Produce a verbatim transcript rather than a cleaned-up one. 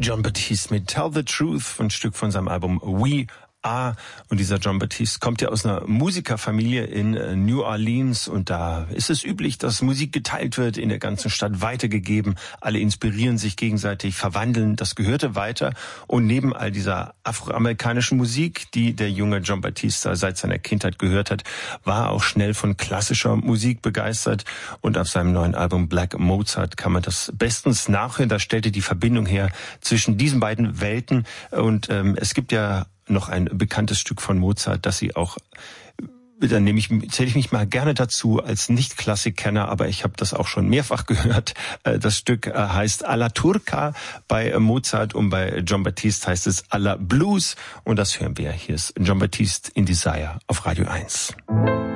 Jon Batiste mit Tell the Truth, ein Stück von seinem Album We Are. Und dieser Jon Batiste kommt ja aus einer Musikerfamilie in New Orleans und da ist es üblich, dass Musik geteilt wird, in der ganzen Stadt weitergegeben. Alle inspirieren sich gegenseitig, verwandeln das Gehörte weiter. Und neben all dieser afroamerikanischen Musik, die der junge Jon Batiste seit seiner Kindheit gehört hat, war er auch schnell von klassischer Musik begeistert. Und auf seinem neuen Album Black Mozart kann man das bestens nachhören. Da stellte die Verbindung her zwischen diesen beiden Welten. Und ähm, es gibt ja noch ein bekanntes Stück von Mozart, das Sie auch, dann nehme ich, zähle ich mich mal gerne dazu als Nicht-Klassikkenner, aber ich habe das auch schon mehrfach gehört. Das Stück heißt Alla Turca bei Mozart und bei Jon Batiste heißt es Alla Blues und das hören wir. Hier ist Jon Batiste in Desire auf Radio eins.